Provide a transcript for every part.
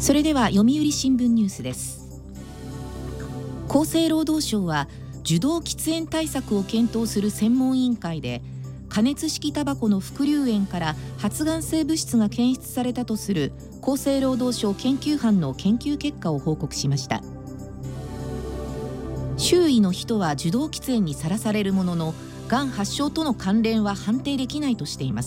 それでは読売新聞ニュースです。厚生労働省は受動喫煙対策を検討する専門委員会で、加熱式タバコの副流煙から発がん性物質が検出されたとする厚生労働省研究班の研究結果を報告しました。周囲の人は受動喫煙にさらされるものの、がん発症との関連は判定できないとしています。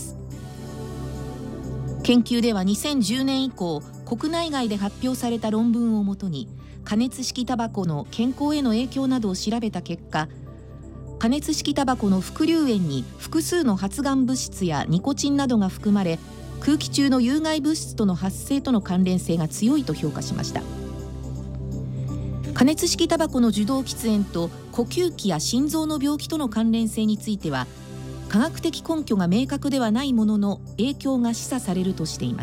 研究では2010年以降、国内外で発表された論文をもとに加熱式タバコの健康への影響などを調べた結果、加熱式タバコの副流煙に複数の発がん物質やニコチンなどが含まれ、空気中の有害物質との発生との関連性が強いと評価しました。加熱式タバコの受動喫煙と呼吸器や心臓の病気との関連性については、科学的根拠が明確ではないものの影響が示唆されるとしています。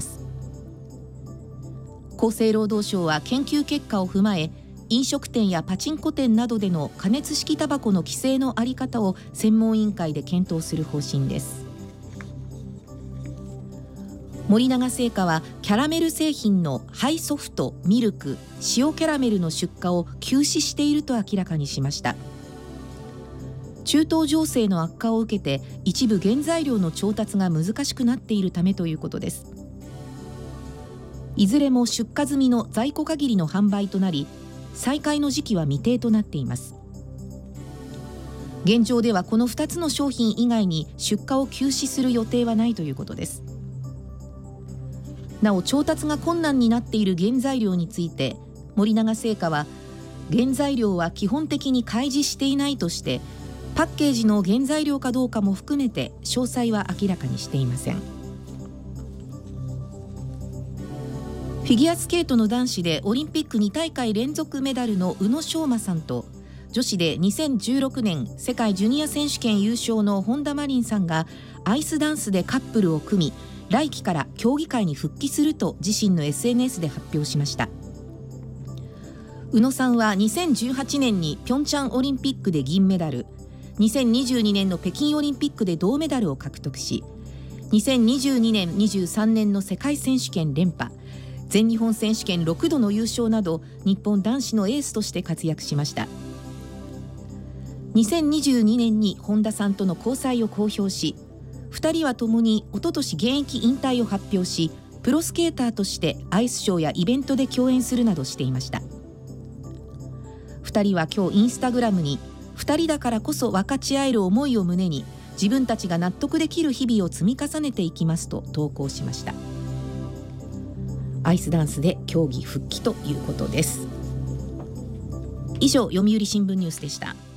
厚生労働省は研究結果を踏まえ、飲食店やパチンコ店などでの加熱式タバコの規制の在り方を専門委員会で検討する方針です。森永製菓はキャラメル製品のハイソフト、ミルク、塩キャラメルの出荷を休止していると明らかにしました。中東情勢の悪化を受けて、一部原材料の調達が難しくなっているためということです。いずれも出荷済みの在庫限りの販売となり、再開の時期は未定となっています。現状ではこの2つの商品以外に出荷を休止する予定はないということです。なお、調達が困難になっている原材料について、森永製菓は原材料は基本的に開示していないとして、パッケージの原材料かどうかも含めて詳細は明らかにしていません。フィギュアスケートの男子でオリンピック2大会連続メダルの宇野昌磨さんと、女子で2016年世界ジュニア選手権優勝の本田真凜さんがアイスダンスでカップルを組み、来季から競技会に復帰すると自身の SNS で発表しました。宇野さんは2018年にピョンチャンオリンピックで銀メダル、2022年の北京オリンピックで銅メダルを獲得し、2022年23年の世界選手権連覇、全日本選手権6度の優勝など、日本男子のエースとして活躍しました。2022年に本田さんとの交際を公表し、2人はともにおととし現役引退を発表し、プロスケーターとしてアイスショーやイベントで共演するなどしていました。2人は今日インスタグラムに、2人だからこそ分かち合える思いを胸に、自分たちが納得できる日々を積み重ねていきますと投稿しました。アイスダンスで競技復帰ということです。以上、読売新聞ニュースでした。